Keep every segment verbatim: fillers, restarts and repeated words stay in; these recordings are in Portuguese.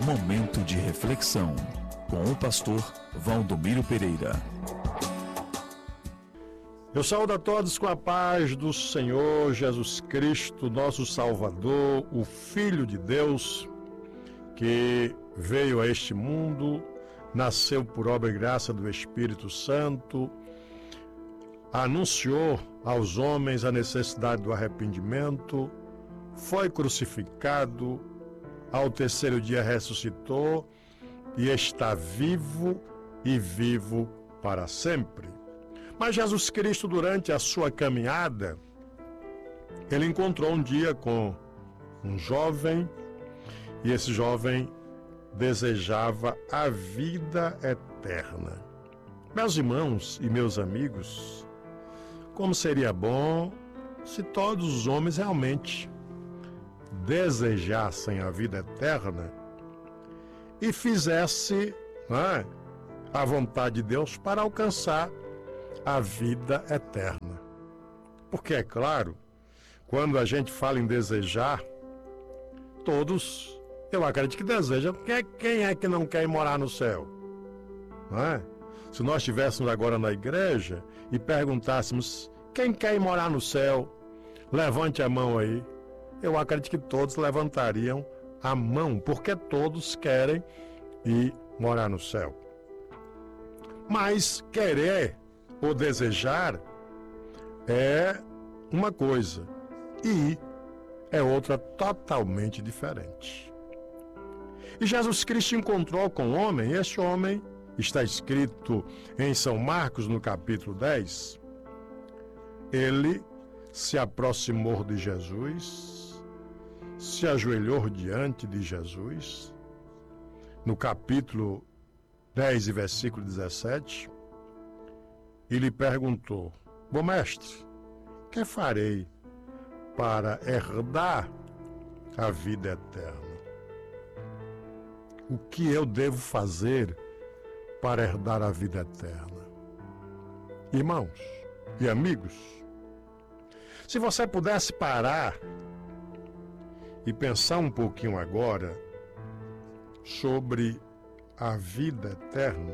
Momento de reflexão com o pastor Valdomiro Pereira. Eu saúdo a todos com a paz do Senhor Jesus Cristo, nosso Salvador, o Filho de Deus, que veio a este mundo, nasceu por obra e graça do Espírito Santo, anunciou aos homens a necessidade do arrependimento, foi crucificado, ao terceiro dia ressuscitou e está vivo e vivo para sempre. Mas Jesus Cristo, durante a sua caminhada, ele encontrou um dia com um jovem, e esse jovem desejava a vida eterna. Meus irmãos e meus amigos, como seria bom se todos os homens realmente desejassem a vida eterna e fizesse, né, a vontade de Deus para alcançar a vida eterna. Porque, é claro, quando a gente fala em desejar, todos, eu acredito que desejam. Quem é que não quer ir morar no céu? Não é? Se nós estivéssemos agora na igreja e perguntássemos quem quer ir morar no céu, levante a mão aí. Eu acredito que todos levantariam a mão, porque todos querem ir morar no céu. Mas querer ou desejar é uma coisa e é outra totalmente diferente. E Jesus Cristo encontrou com o homem, e esse homem está escrito em São Marcos, no capítulo dez. Ele se aproximou de Jesus, se ajoelhou diante de Jesus, no capítulo dez e versículo dezessete, e lhe perguntou: Bom mestre, que farei para herdar a vida eterna? O que eu devo fazer para herdar a vida eterna? Irmãos e amigos, se você pudesse parar e pensar um pouquinho agora sobre a vida eterna,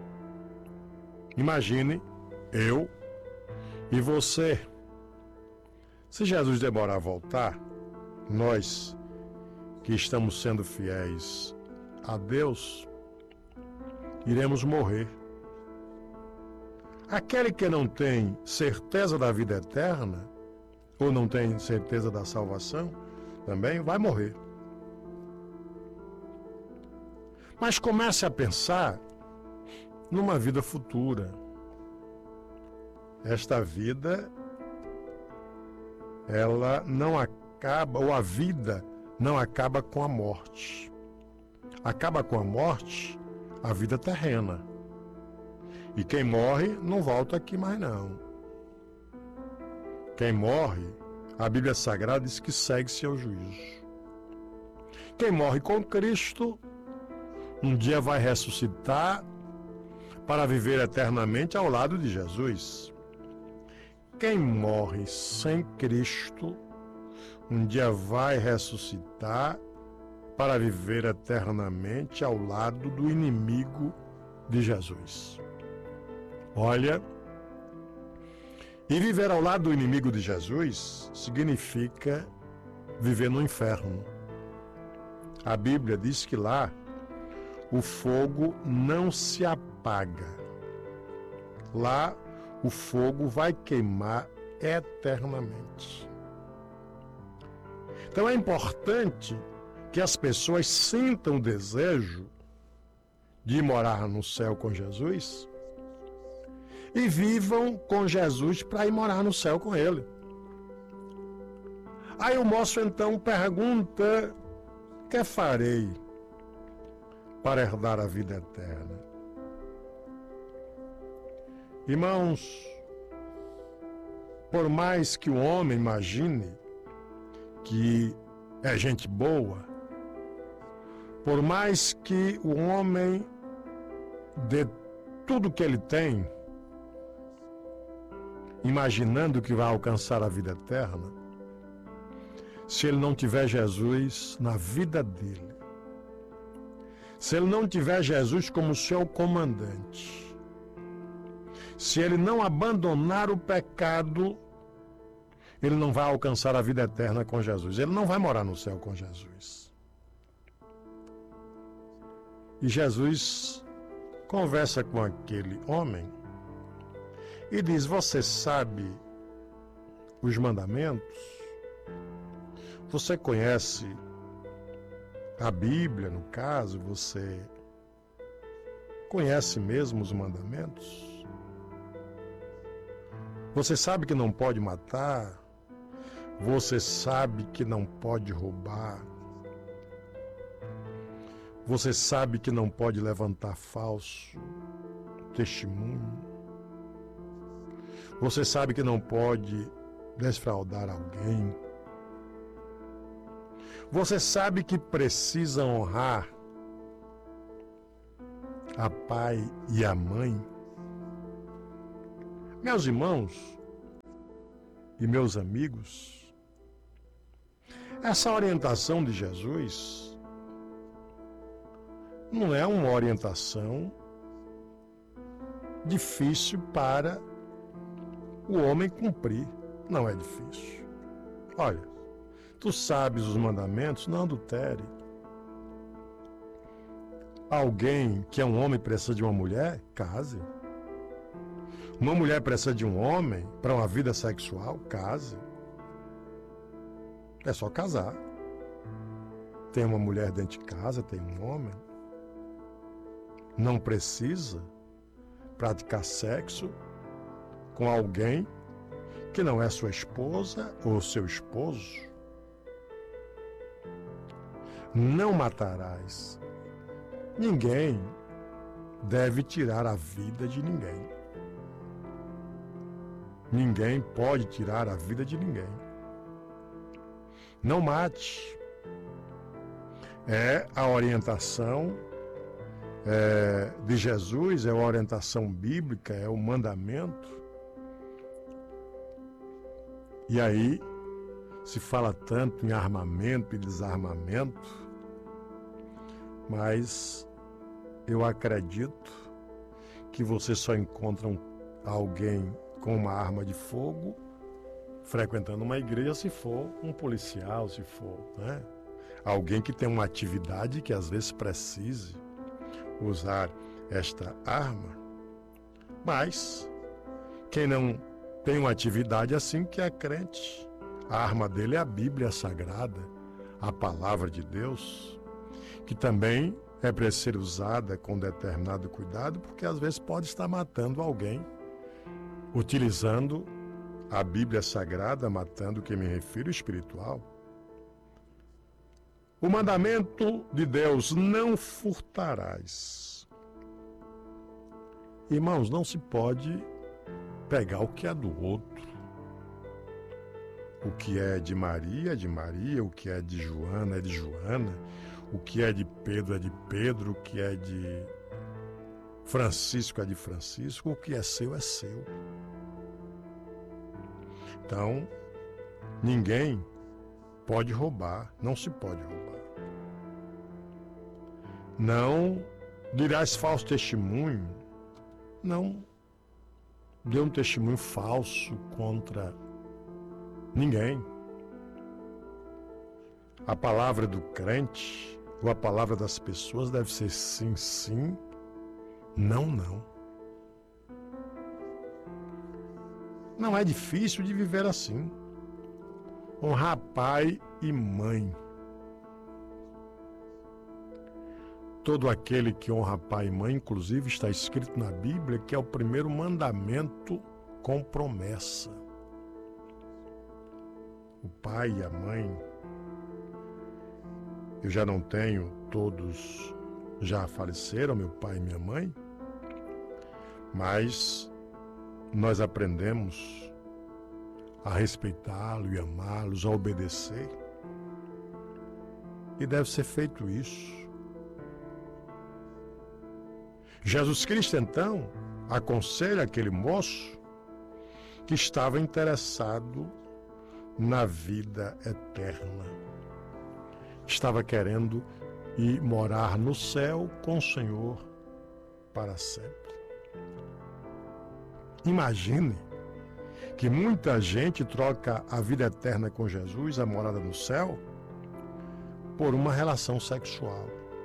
imagine eu e você. Se Jesus demorar a voltar, nós que estamos sendo fiéis a Deus, iremos morrer. Aquele que não tem certeza da vida eterna, ou não tem certeza da salvação, também vai morrer. Mas comece a pensar numa vida futura. Esta vida, ela não acaba, ou a vida não acaba com a morte. Acaba com a morte a vida terrena. E quem morre não volta aqui mais não. Quem morre, a Bíblia Sagrada diz que segue seu juízo. Quem morre com Cristo, um dia vai ressuscitar para viver eternamente ao lado de Jesus. Quem morre sem Cristo, um dia vai ressuscitar para viver eternamente ao lado do inimigo de Jesus. Olha, e viver ao lado do inimigo de Jesus significa viver no inferno. A Bíblia diz que lá o fogo não se apaga. Lá o fogo vai queimar eternamente. Então é importante que as pessoas sintam o desejo de morar no céu com Jesus e vivam com Jesus para ir morar no céu com ele. Aí o moço então pergunta: que farei para herdar a vida eterna? Irmãos, por mais que o homem imagine que é gente boa, por mais que o homem dê tudo que ele tem, imaginando que vai alcançar a vida eterna, se ele não tiver Jesus na vida dele, se ele não tiver Jesus como seu comandante, se ele não abandonar o pecado, ele não vai alcançar a vida eterna com Jesus. Ele não vai morar no céu com Jesus. E Jesus conversa com aquele homem e diz: você sabe os mandamentos? Você conhece a Bíblia, no caso? Você conhece mesmo os mandamentos? Você sabe que não pode matar? Você sabe que não pode roubar? Você sabe que não pode levantar falso testemunho? Você sabe que não pode desfraudar alguém? Você sabe que precisa honrar a pai e a mãe? Meus irmãos e meus amigos, essa orientação de Jesus não é uma orientação difícil para o homem cumprir. Não é difícil. Olha, tu sabes os mandamentos, não adultere. Alguém que é um homem precisa de uma mulher, case. Uma mulher precisa de um homem para uma vida sexual, case. É só casar. Tem uma mulher dentro de casa, tem um homem. Não precisa praticar sexo com alguém que não é sua esposa ou seu esposo. Não matarás. Ninguém deve tirar a vida de ninguém. Ninguém pode tirar a vida de ninguém. Não mate. É a orientação é, de Jesus, é a orientação bíblica, é o mandamento. E aí se fala tanto em armamento e desarmamento, mas eu acredito que você só encontra um, alguém com uma arma de fogo frequentando uma igreja se for um policial, se for, né? Alguém que tem uma atividade que às vezes precise usar esta arma. Mas quem não tem uma atividade assim, que é crente, a arma dele é a Bíblia Sagrada, a palavra de Deus, que também é para ser usada com determinado cuidado, porque às vezes pode estar matando alguém, utilizando a Bíblia Sagrada, matando, que me refiro, espiritual. O mandamento de Deus: não furtarás. Irmãos, não se pode pegar o que é do outro. O que é de Maria é de Maria, o que é de Joana é de Joana, o que é de Pedro é de Pedro, o que é de Francisco é de Francisco, o que é seu é seu. Então, ninguém pode roubar, não se pode roubar. Não dirás falso testemunho, não dê um testemunho falso contra ninguém. A palavra do crente, ou a palavra das pessoas, deve ser sim, sim, não, não. Não é difícil de viver assim. Honrar pai e mãe. Todo aquele que honra pai e mãe, inclusive está escrito na Bíblia, que é o primeiro mandamento com promessa. O pai e a mãe, eu já não tenho, todos já faleceram, meu pai e minha mãe, mas nós aprendemos a respeitá-lo e amá-los, a obedecer. E deve ser feito isso. Jesus Cristo, então, aconselha aquele moço que estava interessado na vida eterna. Estava querendo e morar no céu com o Senhor para sempre. Imagine que muita gente troca a vida eterna com Jesus, a morada no céu, por uma relação sexual.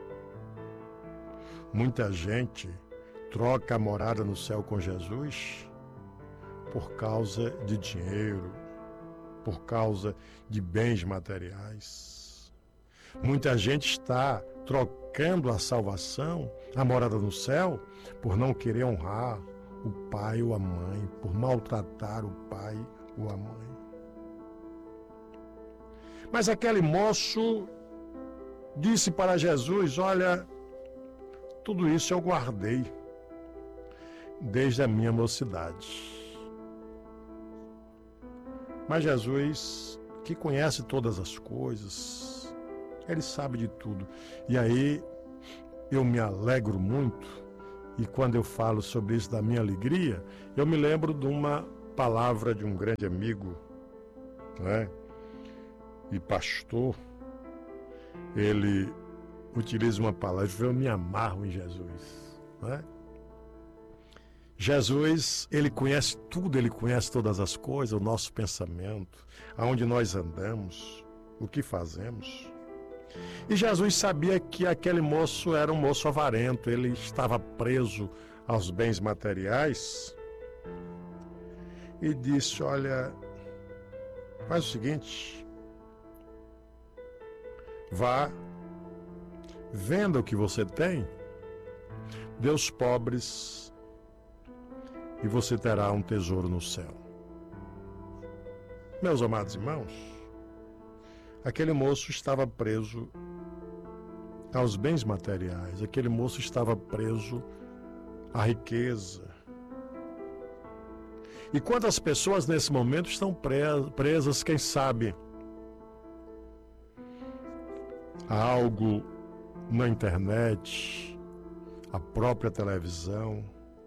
Muita gente troca a morada no céu com Jesus por causa de dinheiro, por causa de bens materiais. Muita gente está trocando a salvação, a morada no céu, por não querer honrar o pai ou a mãe, por maltratar o pai ou a mãe. Mas aquele moço disse para Jesus: olha, tudo isso eu guardei desde a minha mocidade. Mas Jesus, que conhece todas as coisas, Ele sabe de tudo. E aí eu me alegro muito, e quando eu falo sobre isso da minha alegria, eu me lembro de uma palavra de um grande amigo, né, e pastor. Ele utiliza uma palavra: eu me amarro em Jesus, né? Jesus, Ele conhece tudo, Ele conhece todas as coisas, o nosso pensamento, aonde nós andamos, o que fazemos. E Jesus sabia que aquele moço era um moço avarento, ele estava preso aos bens materiais, e disse: olha, faz o seguinte, vá, venda o que você tem, dê aos pobres, e você terá um tesouro no céu. Meus amados irmãos, aquele moço estava preso aos bens materiais, aquele moço estava preso à riqueza. E quantas pessoas nesse momento estão presas, quem sabe, a algo na internet, a própria televisão.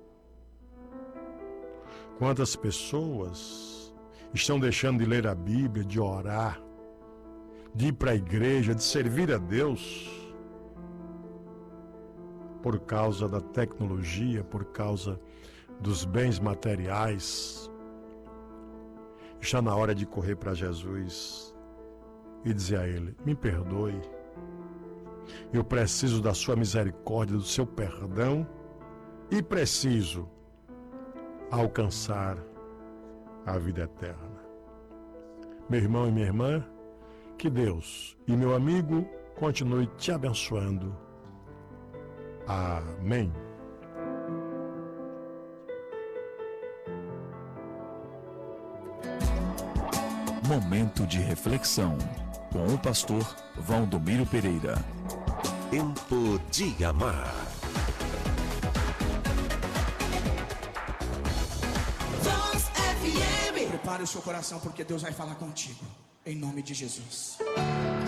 Quantas pessoas estão deixando de ler a Bíblia, de orar, de ir para a igreja, de servir a Deus, por causa da tecnologia, por causa dos bens materiais. Está na hora de correr para Jesus e dizer a Ele: me perdoe, eu preciso da sua misericórdia, do seu perdão, e preciso alcançar a vida eterna. Meu irmão e minha irmã, que Deus e meu amigo continue te abençoando. Amém. Momento de reflexão com o pastor Valdomiro Pereira. Tempo de amar. Prepare o seu coração, porque Deus vai falar contigo, em nome de Jesus.